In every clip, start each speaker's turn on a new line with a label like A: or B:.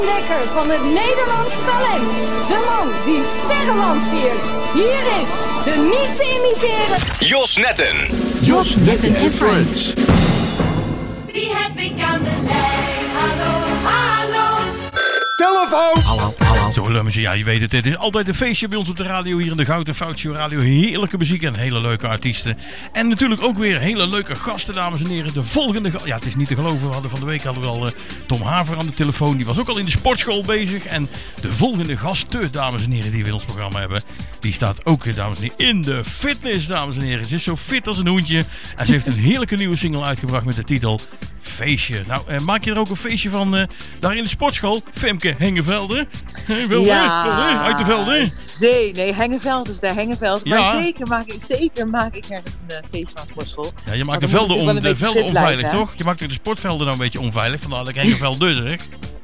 A: Ontdekker van het Nederlands talent. De man die sterren lanceert. Hier is de niet te imiteren
B: Jos Netten.
C: Jos Netten en Friends.
D: Wie heb ik aan de lijn? Hallo, hallo.
C: Telefoon!
E: Hallo. Zo, ja, je weet het. Het is altijd een feestje bij ons op de radio hier in de Goud en Fout Show Radio. Heerlijke muziek en hele leuke artiesten. En natuurlijk ook weer hele leuke gasten, dames en heren. De volgende ja, het is niet te geloven. Van de week hadden we al Tom Haver aan de telefoon. Die was ook al in de sportschool bezig. En de volgende gast, dames en heren, die we in ons programma hebben, die staat ook, dames en heren, in de fitness, dames en heren. Ze is zo fit als een hoentje. En ze heeft een heerlijke nieuwe single uitgebracht met de titel Feestje. Nou, maak je er ook een feestje van daar in de sportschool? Femke Hengevelde.
F: Ja,
E: uit de velden.
F: Nee, Hengeveld is daar, Hengeveld. Ja. Maar zeker maak ik er een feestje van sportschool.
E: Ja, je maakt de velden onveilig, blijven, toch? Je maakt de sportvelden nou een beetje onveilig. Vandaar dat ik Hengeveld dus, zeg.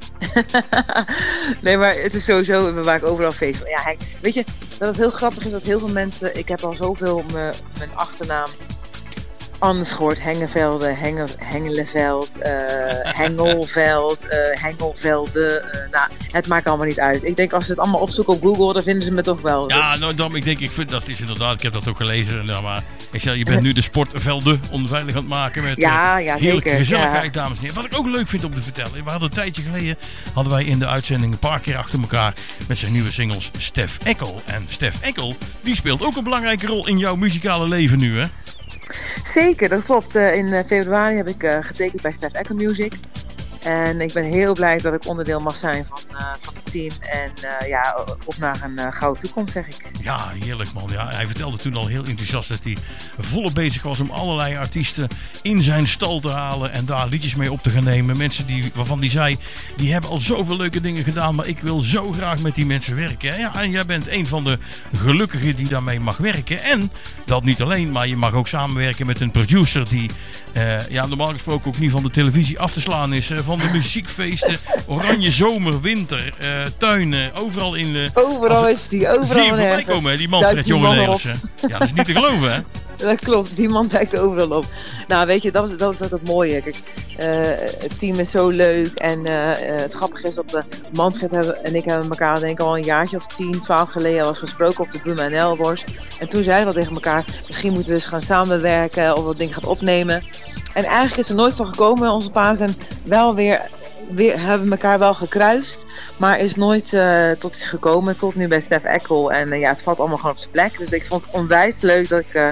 F: Nee, maar het is sowieso, we maken overal feest van. Ja, weet je, dat het heel grappig is dat heel veel mensen, ik heb al zoveel mijn achternaam anders gehoord, Hengevelde, Hengeleveld, Hengelveld, Hengelvelde. Nou, het maakt allemaal niet uit. Ik denk als ze het allemaal opzoeken op Google, dan vinden ze me toch wel.
E: Ja,
F: dus.
E: nou, dan, ik vind dat is inderdaad, ik heb dat ook gelezen. Nou, maar ik zei, je bent nu de sportvelden onveilig aan het maken met heerlijke
F: zeker.
E: Gezelligheid, dames en heren. Wat ik ook leuk vind om te vertellen. We hadden een tijdje geleden, hadden wij in de uitzending een paar keer achter elkaar met zijn nieuwe singles Stef Eckel. En Stef Eckel, die speelt ook een belangrijke rol in jouw muzikale leven nu, hè?
F: Zeker, dat klopt. In februari heb ik getekend bij Stef Eckel Music. En ik ben heel blij dat ik onderdeel mag zijn van het team. En op naar een gouden toekomst, zeg ik.
E: Ja, heerlijk man. Ja, hij vertelde toen al heel enthousiast dat hij volop bezig was om allerlei artiesten in zijn stal te halen. En daar liedjes mee op te gaan nemen. Mensen waarvan hij zei, die hebben al zoveel leuke dingen gedaan. Maar ik wil zo graag met die mensen werken. Ja, en jij bent een van de gelukkigen die daarmee mag werken. En dat niet alleen, maar je mag ook samenwerken met een producer die normaal gesproken ook niet van de televisie af te slaan is. Van de muziekfeesten, oranje zomer, winter, tuinen, overal in...
F: Overal is die, overal
E: zie je voorbij komen, hè? Die Manfred Jongenelers. Ja, dat is niet te geloven, hè?
F: Dat klopt, die man duikt overal op. Nou, weet je, dat is ook het mooie. Kijk, het team is zo leuk. En het grappige is dat Manfred en ik hebben elkaar denk ik al een jaartje of 10, 12 geleden al eens gesproken op de Buma NL-borst. En toen zeiden we tegen elkaar, misschien moeten we eens gaan samenwerken of wat dingen gaan opnemen. En eigenlijk is er nooit van gekomen. Onze paarden zijn wel weer hebben elkaar wel gekruist, maar is nooit tot iets gekomen, tot nu bij Stef Eckel. En het valt allemaal gewoon op zijn plek. Dus ik vond het onwijs leuk dat ik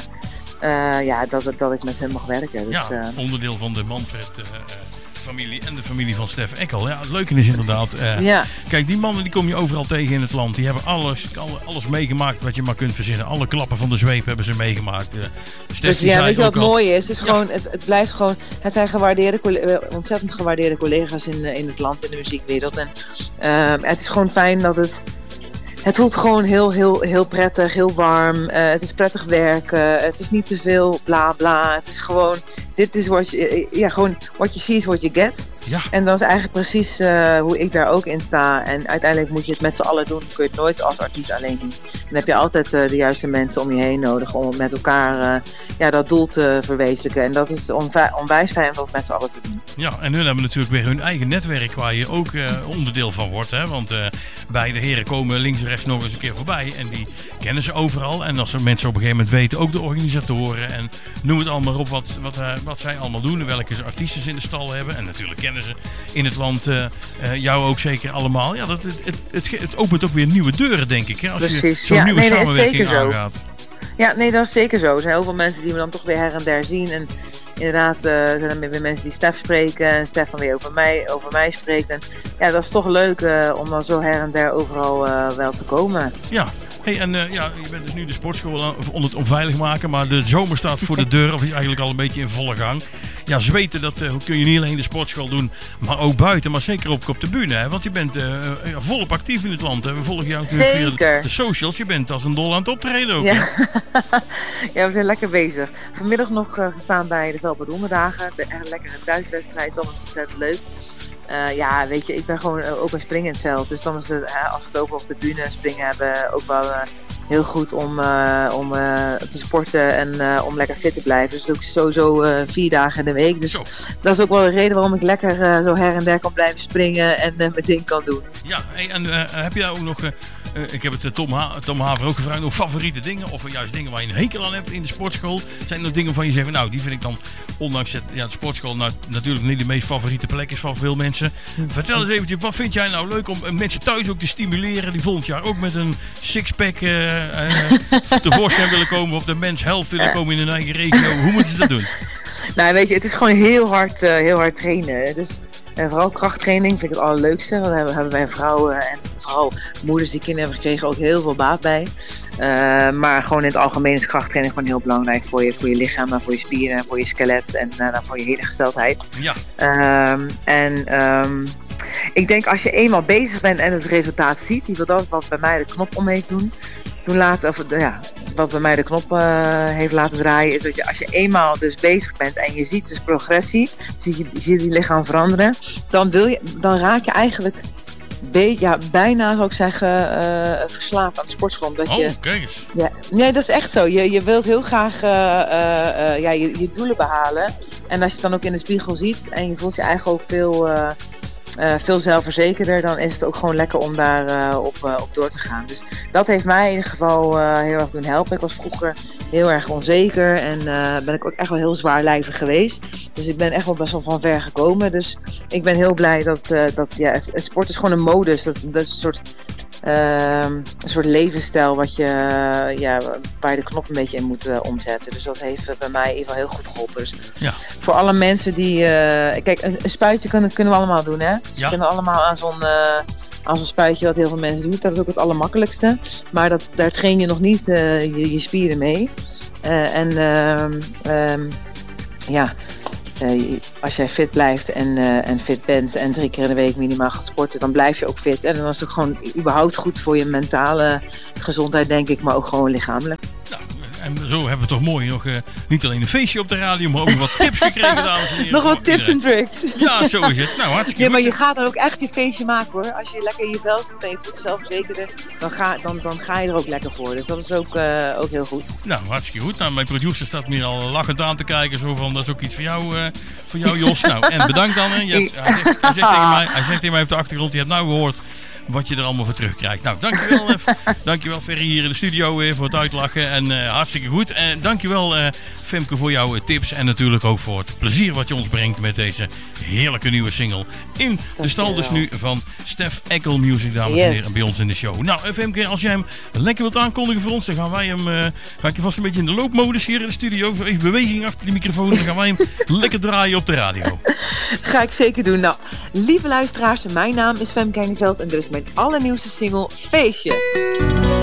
F: dat ik met hem mag werken. Dus,
E: ja, onderdeel van de Manfred familie en de familie van Stef Eckel. Ja, het leuke is inderdaad, kijk, die mannen die kom je overal tegen in het land. Die hebben alles meegemaakt wat je maar kunt verzinnen. Alle klappen van de zweep hebben ze meegemaakt.
F: Dus ja, weet je wat mooi is? Het is gewoon, het blijft gewoon, het zijn ontzettend gewaardeerde collega's in het land, in de muziekwereld. En het is gewoon fijn dat het voelt gewoon heel prettig, heel warm. Het is prettig werken. Het is niet te veel bla bla. Het is gewoon, dit is wat je ziet is what you get.
E: Ja.
F: En dat is eigenlijk precies hoe ik daar ook in sta. En uiteindelijk moet je het met z'n allen doen. Kun je het nooit als artiest alleen doen. Dan heb je altijd de juiste mensen om je heen nodig om met elkaar dat doel te verwezenlijken. En dat is onwijs fijn om dat met z'n allen te doen.
E: Ja, en hun hebben natuurlijk weer hun eigen netwerk waar je ook onderdeel van wordt. Hè? Want beide heren komen links en rechts nog eens een keer voorbij. En die kennen ze overal. En als er mensen op een gegeven moment weten, ook de organisatoren. En noem het allemaal op wat zij allemaal doen. En welke artiesten ze in de stal hebben. En natuurlijk kennen ze in het land jou ook zeker allemaal. Ja, het opent ook weer nieuwe deuren, denk ik. Hè, als je zo'n nieuwe samenwerking aangaat.
F: Ja, nee, dat is zeker zo. Er zijn heel veel mensen die we dan toch weer her en der zien. En inderdaad zijn er weer mensen die Stef spreken. En Stef dan weer over mij spreekt. En ja, dat is toch leuk om dan zo her en der overal wel te komen.
E: Ja. Hey, en je bent dus nu de sportschool om het onveilig maken, maar de zomer staat voor de deur, of is eigenlijk al een beetje in volle gang. Ja, zweten, dat kun je niet alleen in de sportschool doen, maar ook buiten, maar zeker ook op de bühne. Hè? Want je bent volop actief in het land. Hè? We volgen jou via de socials. Je bent als een dol aan het optreden ook.
F: Ja, ja, we zijn lekker bezig. Vanmiddag nog gestaan bij de Velperdonderdagen. Een lekkere thuiswedstrijd, dat was ontzettend leuk. Weet je, ik ben gewoon ook een spring in het veld. Dus dan is het, als we het over op de bühne springen hebben, ook wel heel goed om te sporten en om lekker fit te blijven. Dus dat doe ik sowieso 4 dagen in de week. Dus dat is ook wel de reden waarom ik lekker zo her en der kan blijven springen en mijn ding kan doen.
E: Ja, en heb je daar ook nog... ik heb het Tom Haver ook gevraagd, nog favoriete dingen of juist dingen waar je een hekel aan hebt in de sportschool. Zijn er nog dingen van je zeggen, nou die vind ik dan, ondanks de sportschool natuurlijk niet de meest favoriete plek is van veel mensen. Vertel eens eventjes, wat vind jij nou leuk om mensen thuis ook te stimuleren die volgend jaar ook met een sixpack tevoorschijn willen komen of de Men's Health willen komen in hun eigen regio. Hoe moeten ze dat doen?
F: Nou weet je, het is gewoon heel hard trainen. Dus vooral krachttraining vind ik het allerleukste. Daar hebben wij vrouwen en vooral moeders die kinderen hebben gekregen ook heel veel baat bij. Maar gewoon in het algemeen is krachttraining gewoon heel belangrijk voor je lichaam, en voor je spieren en voor je skelet en voor je hele gesteldheid.
E: Ja.
F: Ik denk als je eenmaal bezig bent en het resultaat ziet, dat is wat bij mij de knop om heeft wat bij mij de knop heeft laten draaien, is dat je als je eenmaal dus bezig bent en je ziet dus progressie, dus je ziet je lichaam veranderen, dan raak je eigenlijk bijna, zou ik zeggen, verslaafd aan de sportschool.
E: Kijk eens.
F: Ja, nee, dat is echt zo. Je wilt heel graag je doelen behalen. En als je het dan ook in de spiegel ziet en je voelt je eigen ook veel zelfverzekerder, dan is het ook gewoon lekker om daar op door te gaan. Dus dat heeft mij in ieder geval heel erg doen helpen. Ik was vroeger heel erg onzeker en ben ik ook echt wel heel zwaarlijvig geweest. Dus ik ben echt wel best wel van ver gekomen. Dus ik ben heel blij dat sport is gewoon een modus. Dat is een soort levensstijl waar je de knop een beetje in moet omzetten. Dus dat heeft bij mij in ieder geval heel goed geholpen. Dus voor alle mensen die... kijk, een spuitje kunnen we allemaal doen, hè? Dus we kunnen allemaal aan zo'n spuitje wat heel veel mensen doen. Dat is ook het allermakkelijkste. Maar daar train je nog niet je spieren mee. Als jij fit blijft en fit bent en 3 keer in de week minimaal gaat sporten, dan blijf je ook fit. En dan is het ook gewoon überhaupt goed voor je mentale gezondheid, denk ik, maar ook gewoon lichamelijk.
E: Nou, en zo hebben we toch mooi nog niet alleen een feestje op de radio, maar ook wat tips gekregen, dames en heren.
F: Nog wat tips en tricks.
E: Ja, zo is het. Nou, hartstikke goed.
F: Maar je gaat dan ook echt je feestje maken, hoor. Als je lekker in je vel voelt en je voelt jezelf verzekerder, dan ga je er ook lekker voor. Dus dat is ook heel goed.
E: Nou, hartstikke goed. Nou, mijn producer staat me al lachend aan te kijken. Zo van, dat is ook iets voor jou, Jos. Nou, en bedankt dan. Hij zegt tegen mij op de achtergrond, je hebt nou gehoord wat je er allemaal voor terugkrijgt. Nou, dankjewel Ferry hier in de studio voor het uitlachen. En hartstikke goed. En dankjewel Femke voor jouw tips. En natuurlijk ook voor het plezier wat je ons brengt met deze heerlijke nieuwe single. In de stal dus nu van Stef Eckel Music, dames en heren, bij ons in de show. Nou, Femke, als jij hem lekker wilt aankondigen voor ons, dan gaan wij hem... ga ik je vast een beetje in de loopmodus hier in de studio. Even beweging achter de microfoon. Dan gaan wij hem lekker draaien op de radio.
F: Ga ik zeker doen. Nou, lieve luisteraars, mijn naam is Femke Heineveld en dit is mijn allernieuwste single, Feestje.